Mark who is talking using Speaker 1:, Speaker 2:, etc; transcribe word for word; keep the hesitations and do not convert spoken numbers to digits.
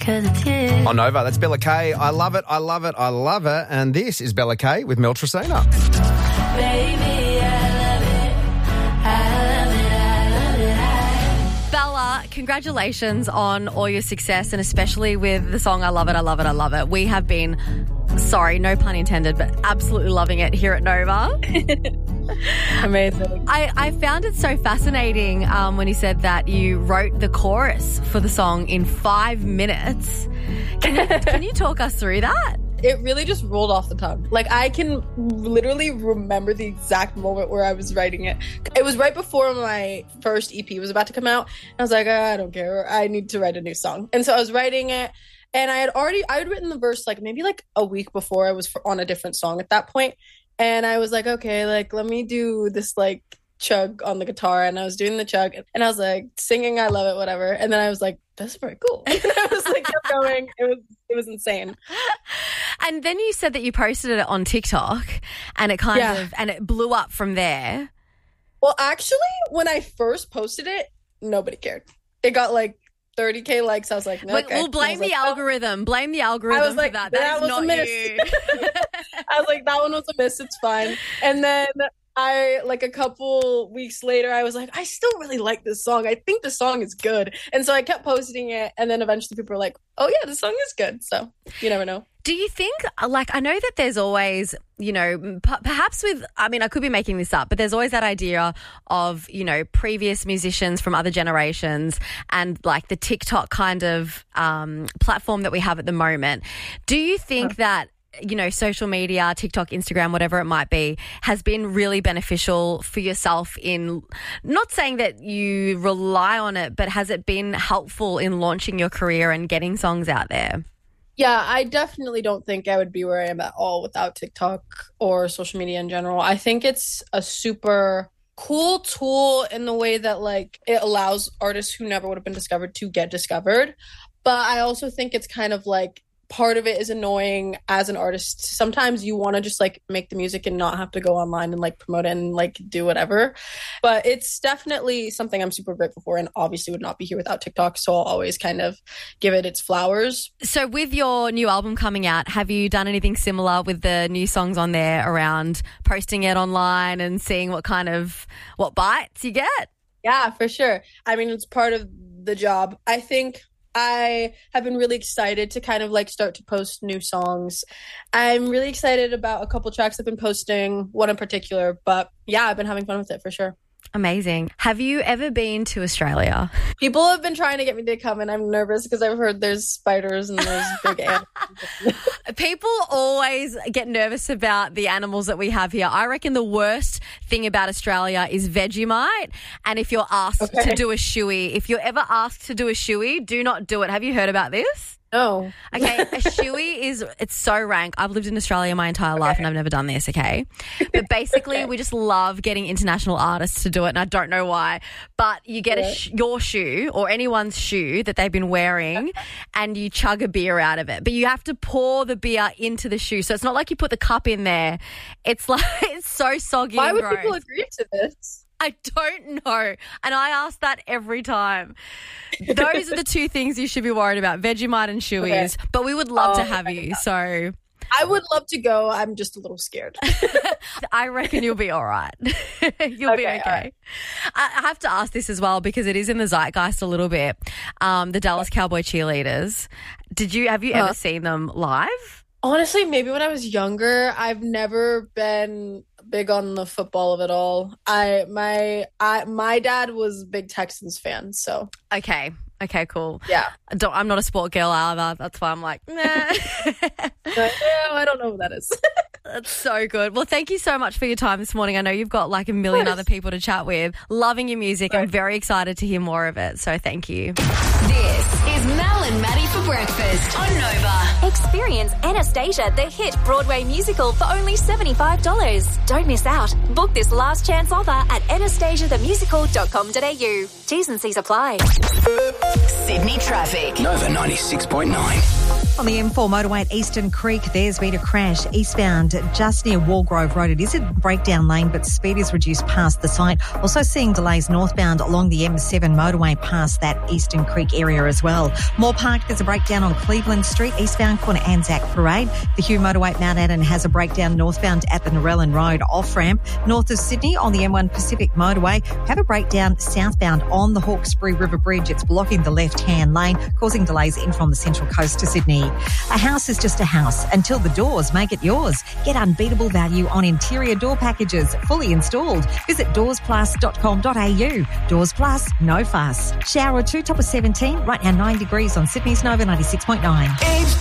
Speaker 1: 'cause it's you.
Speaker 2: On Nova, that's Bella Kay. I love it, I love it, I love it. And this is Bella Kay with Mel Tresina.
Speaker 1: Baby, I love it. I love it, I love it. I...
Speaker 3: Bella, congratulations on all your success and especially with the song I Love It, I Love It, I Love It. We have been, sorry, no pun intended, but absolutely loving it here at Nova.
Speaker 4: Amazing.
Speaker 3: I, I found it so fascinating um, when you said that you wrote the chorus for the song in five minutes. Can you, can you talk us through that?
Speaker 4: It really just rolled off the tongue. Like, I can literally remember the exact moment where I was writing it. It was right before my first E P was about to come out. I was like, oh, I don't care. I need to write a new song. And so I was writing it. And I had already, I had written the verse like maybe like a week before. I was for, on a different song at that point. And I was like, okay, like, let me do this, like, chug on the guitar. And I was doing the chug. And I was, like, singing I Love It, whatever. And then I was like, that's very cool. And I was, like, kept going. It was it was insane.
Speaker 3: And then you said that you posted it on TikTok. And it kind
Speaker 4: Yeah.
Speaker 3: of, and it blew up from there.
Speaker 4: Well, actually, when I first posted it, nobody cared. It got, like, thirty K likes. I was like, no,
Speaker 3: But
Speaker 4: okay.
Speaker 3: we'll blame
Speaker 4: the
Speaker 3: the
Speaker 4: like,
Speaker 3: algorithm. Blame the algorithm
Speaker 4: I was like,
Speaker 3: for that.
Speaker 4: that
Speaker 3: That is
Speaker 4: was a
Speaker 3: not
Speaker 4: miss.
Speaker 3: you.
Speaker 4: I was like, that one was a miss. It's fine. And then I, like a couple weeks later, I was like, I still really like this song. I think the song is good. And so I kept posting it. And then eventually people were like, oh, yeah, the song is good. So you never know.
Speaker 3: Do you think, like, I know that there's always, you know, p- perhaps with, I mean, I could be making this up, but there's always that idea of, you know, previous musicians from other generations and like the TikTok kind of um, platform that we have at the moment. Do you think that, you know, social media, TikTok, Instagram, whatever it might be, has been really beneficial for yourself in, not saying that you rely on it, but has it been helpful in launching your career and getting songs out there?
Speaker 4: Yeah, I definitely don't think I would be where I am at all without TikTok or social media in general. I think it's a super cool tool in the way that, like, it allows artists who never would have been discovered to get discovered. But I also think it's kind of like part of it is annoying as an artist. Sometimes you want to just like make the music and not have to go online and like promote it and like do whatever. But it's definitely something I'm super grateful for and obviously would not be here without TikTok. So I'll always kind of give it its flowers.
Speaker 3: So with your new album coming out, have you done anything similar with the new songs on there around posting it online and seeing what kind of, what bites you get?
Speaker 4: Yeah, for sure. I mean, it's part of the job. I think I have been really excited to kind of like start to post new songs. I'm really excited about a couple tracks I've been posting, one in particular, but yeah, I've been having fun with it for sure.
Speaker 3: Amazing. Have you ever been to Australia?
Speaker 4: People have been trying to get me to come and I'm nervous because I've heard there's spiders and there's big animals.
Speaker 3: People always get nervous about the animals that we have here. I reckon the worst thing about Australia is Vegemite. And if you're asked
Speaker 4: Okay.
Speaker 3: to do a shoey, if you're ever asked to do a shoey, do not do it. Have you heard about this?
Speaker 4: No.
Speaker 3: Okay, a shoey is, it's so rank. I've lived in Australia my entire life and I've never done this, okay? But basically
Speaker 4: Okay.
Speaker 3: we just love getting international artists to do it and I don't know why. But you get
Speaker 4: Yeah.
Speaker 3: a sh- your shoe or anyone's shoe that they've been wearing and you chug a beer out of it. But you have to pour the beer into the shoe. So it's not like you put the cup in there. It's like, it's so soggy
Speaker 4: Why
Speaker 3: and
Speaker 4: would
Speaker 3: gross.
Speaker 4: people agree to this?
Speaker 3: I don't know. And I ask that every time. Those are the two things you should be worried about, Vegemite and shoeys.
Speaker 4: Okay.
Speaker 3: But we would love
Speaker 4: Oh,
Speaker 3: to have you. So
Speaker 4: I would love to go. I'm just a little scared.
Speaker 3: I reckon you'll be all right. You'll be
Speaker 4: Okay,
Speaker 3: okay.
Speaker 4: all right.
Speaker 3: I I have to ask this as well because it is in the zeitgeist a little bit. Um, the Dallas Cowboy cheerleaders. Did you have you ever
Speaker 4: Uh,
Speaker 3: seen them live?
Speaker 4: Honestly, maybe when I was younger, I've never been big on the football of it all. I my I my dad was a big Texans fan, so
Speaker 3: Okay. Okay, cool.
Speaker 4: yeah.
Speaker 3: I don't, I'm not a sport girl either. That's why I'm like, nah.
Speaker 4: But, yeah, I don't know what that is.
Speaker 3: That's so good. Well, thank you so much for your time this morning. I know you've got like a million
Speaker 4: course.
Speaker 3: other people to chat with. Loving your music. I'm very excited to hear more of it. So thank you.
Speaker 5: This is Mel and Maddie for breakfast on Nova. Experience Anastasia, the hit Broadway musical for only seventy-five dollars. Don't miss out. Book this last chance offer at anastasia the musical dot com dot a u. T's and C's apply. Sydney traffic.
Speaker 6: Nova ninety-six point nine.
Speaker 7: On the M four motorway at Eastern Creek, there's been a crash eastbound just near Walgrove Road. It is a breakdown lane, but speed is reduced past the site. Also seeing delays northbound along the M seven motorway past that Eastern Creek area as well. Moore Park, there's a breakdown breakdown on Cleveland Street, eastbound corner Anzac Parade. The Hugh Motorway at Mount Adam has a breakdown northbound at the Narellan Road off-ramp. North of Sydney on the M one Pacific Motorway, have a breakdown southbound on the Hawkesbury River Bridge. It's blocking the left-hand lane, causing delays in from the Central Coast to Sydney. A house is just a house until the doors make it yours. Get unbeatable value on interior door packages, fully installed. Visit doors plus dot com dot a u. Doors Plus, no fuss. Shower or two, top of seventeen, right now nine degrees on Sydney's Nova ninety-six point nine.